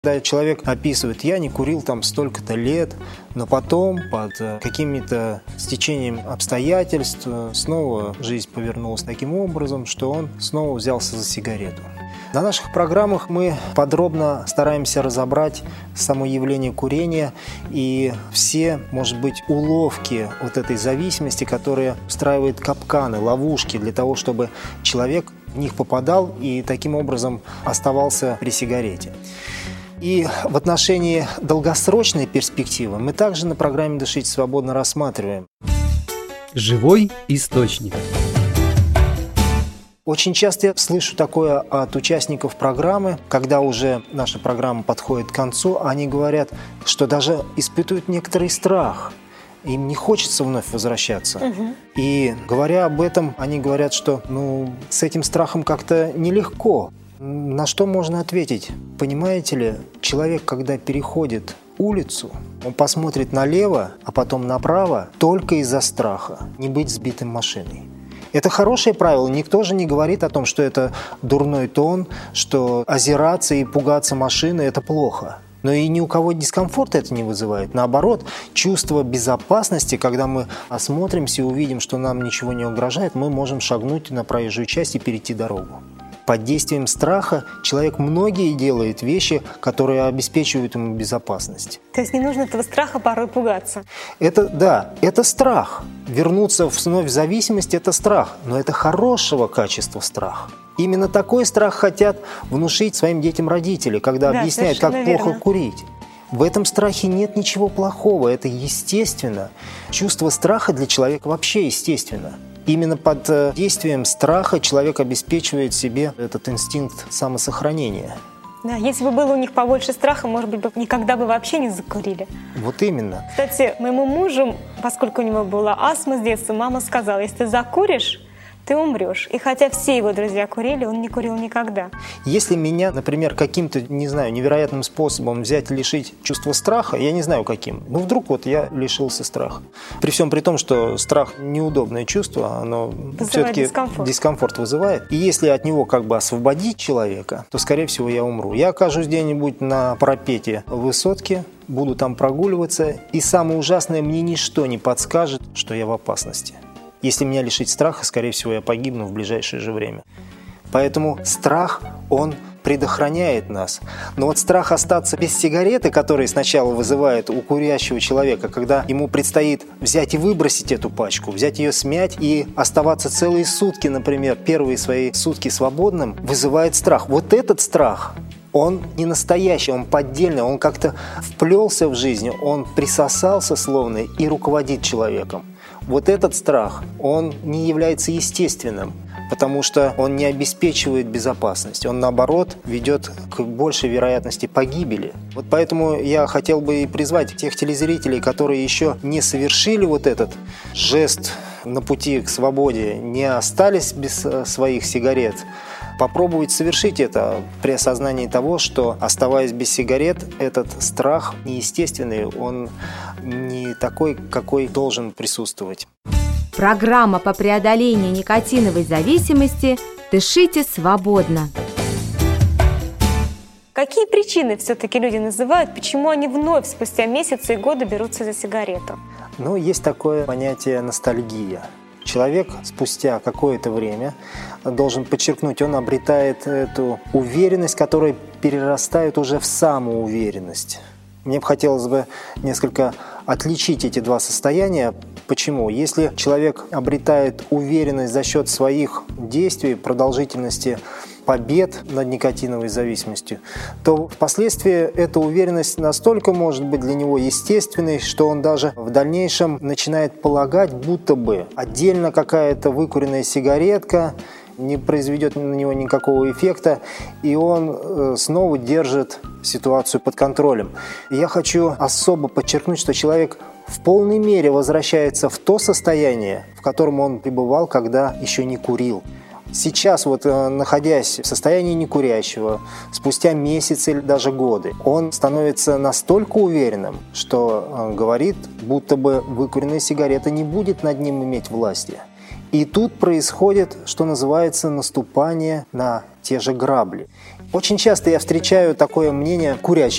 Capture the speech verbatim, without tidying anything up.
Когда человек описывает: я не курил там столько-то лет, но потом под каким-то стечением обстоятельств снова жизнь повернулась таким образом, что он снова взялся за сигарету. На наших программах мы подробно стараемся разобрать само явление курения и все, может быть, уловки вот этой зависимости, которые устраивают капканы, ловушки для того, чтобы человек в них попадал и таким образом оставался при сигарете. И в отношении долгосрочной перспективы мы также на программе «Дышите свободно» рассматриваем. Живой источник. Очень часто я слышу такое от участников программы, когда уже наша программа подходит к концу, они говорят, что даже испытывают некоторый страх. Им не хочется вновь возвращаться. Угу. И говоря об этом, они говорят, что ну, с этим страхом как-то нелегко. На что можно ответить? Понимаете ли, человек, когда переходит улицу, он посмотрит налево, а потом направо только из-за страха не быть сбитым машиной. Это хорошее правило. Никто же не говорит о том, что это дурной тон, что озираться и пугаться машины – это плохо. Но и ни у кого дискомфорта это не вызывает. Наоборот, чувство безопасности, когда мы осмотримся и увидим, что нам ничего не угрожает, мы можем шагнуть на проезжую часть и перейти дорогу. Под действием страха человек многие делает вещи, которые обеспечивают ему безопасность. То есть не нужно этого страха порой пугаться? Это, да, это страх. Вернуться вновь в зависимость – это страх. Но это хорошего качества страх. Именно такой страх хотят внушить своим детям родители, когда да, объясняют, как верно. плохо курить. В этом страхе нет ничего плохого, это естественно. Чувство страха для человека вообще естественно. Именно под действием страха человек обеспечивает себе этот инстинкт самосохранения. Да, если бы было у них побольше страха, может быть, бы никогда бы вообще не закурили. Вот именно. Кстати, моему мужу, поскольку у него была астма с детства, мама сказала, если ты закуришь, ты умрешь. И хотя все его друзья курили, он не курил никогда. Если меня, например, каким-то, не знаю, невероятным способом взять и лишить чувства страха, я не знаю каким, ну вдруг вот я лишился страха. При всем при том, что страх неудобное чувство, оно все-таки дискомфорт. дискомфорт вызывает. И если от него как бы освободить человека, то, скорее всего, я умру. Я окажусь где-нибудь на парапете высотки, буду там прогуливаться, и самое ужасное, мне ничто не подскажет, что я в опасности. Если меня лишить страха, скорее всего, я погибну в ближайшее же время. Поэтому страх, он предохраняет нас. Но вот страх остаться без сигареты, который сначала вызывает у курящего человека, когда ему предстоит взять и выбросить эту пачку, взять ее, смять и оставаться целые сутки, например, первые свои сутки свободным, вызывает страх. Вот этот страх, он не настоящий, он поддельный, он как-то вплелся в жизнь, он присосался словно и руководит человеком. Вот этот страх, он не является естественным, потому что он не обеспечивает безопасность, он, наоборот, ведет к большей вероятности погибели. Вот поэтому я хотел бы и призвать тех телезрителей, которые еще не совершили вот этот жест на пути к свободе, не остались без своих сигарет, попробовать совершить это при осознании того, что, оставаясь без сигарет, этот страх неестественный, он не такой, какой должен присутствовать. Программа по преодолению никотиновой зависимости «Дышите свободно». Какие причины все-таки люди называют, почему они вновь спустя месяцы и годы берутся за сигарету? Ну, есть такое понятие ностальгия. Человек спустя какое-то время, должен подчеркнуть, он обретает эту уверенность, которая перерастает уже в самоуверенность. Мне бы хотелось бы несколько отличить эти два состояния. Почему? Если человек обретает уверенность за счет своих действий, продолжительности побед над никотиновой зависимостью, то впоследствии эта уверенность настолько может быть для него естественной, что он даже в дальнейшем начинает полагать, будто бы отдельно какая-то выкуренная сигаретка не произведет на него никакого эффекта, и он снова держит ситуацию под контролем. Я хочу особо подчеркнуть, что человек в полной мере возвращается в то состояние, в котором он пребывал, когда еще не курил. Сейчас, вот, находясь в состоянии некурящего, спустя месяцы или даже годы, он становится настолько уверенным, что говорит, будто бы выкуренная сигарета не будет над ним иметь власти. И тут происходит, что называется, наступание на те же грабли. Очень часто я встречаю такое мнение курящих